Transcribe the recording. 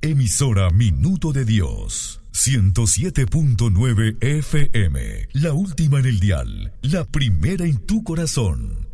Emisora Minuto de Dios. 107.9 FM. La última en el dial. La primera en tu corazón.